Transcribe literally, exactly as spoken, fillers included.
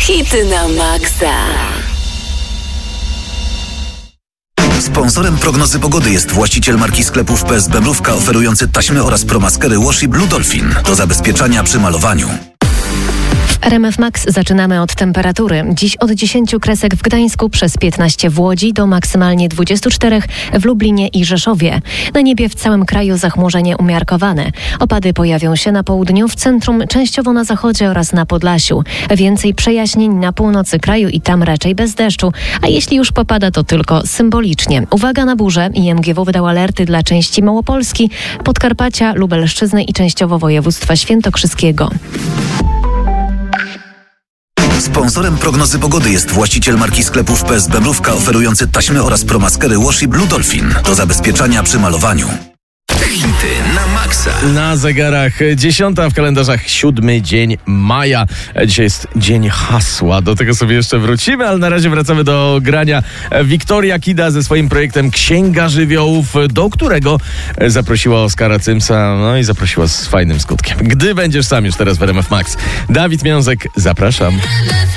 Hity na maksa. Sponsorem prognozy pogody jest właściciel marki sklepów P S B Mrówka, oferujący taśmy oraz promaskery Washi Blue Dolphin do zabezpieczania przy malowaniu. W R M F Max zaczynamy od temperatury. Dziś od dziesięciu kresek w Gdańsku, przez piętnaście w Łodzi do maksymalnie dwudziestu czterech w Lublinie i Rzeszowie. Na niebie w całym kraju zachmurzenie umiarkowane. Opady pojawią się na południu, w centrum, częściowo na zachodzie oraz na Podlasiu. Więcej przejaśnień na północy kraju i tam raczej bez deszczu, a jeśli już popada, to tylko symbolicznie. Uwaga na burze. I M G W wydał alerty dla części Małopolski, Podkarpacia, Lubelszczyzny i częściowo województwa świętokrzyskiego. Sponsorem prognozy pogody jest właściciel marki sklepów P S B Mrówka, oferujący taśmy oraz promaskery Washi Blue Dolphin do zabezpieczania przy malowaniu. Hity na maksa. Na zegarach dziesiąta, w kalendarzach siódmy dzień maja. Dzisiaj jest dzień hasła. Do tego sobie jeszcze wrócimy, ale na razie wracamy do grania. Wiktoria Kida ze swoim projektem Księga Żywiołów, do którego zaprosiła Oskara Cymsa, no i zaprosiła z fajnym skutkiem. Gdy będziesz sam już teraz w R M F Max. Dawid Miązek, zapraszam.